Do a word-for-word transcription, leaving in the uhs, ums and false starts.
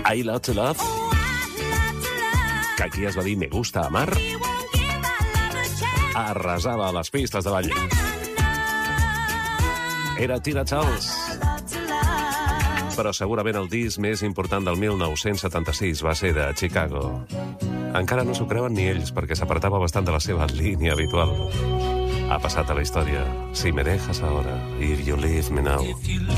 I Love to Love, que aquí es va dir Me Gusta Amar, arrasava a les pistes de ball. Era Tina Charles, però segurament el disc més important del mil nou-cents setanta-sis va ser de Chicago. Encara no s'ho creuen ni ells, perquè s'apartava bastant de la seva línia habitual. Ha passat a la història. Si me dejas ahora, if you leave me now.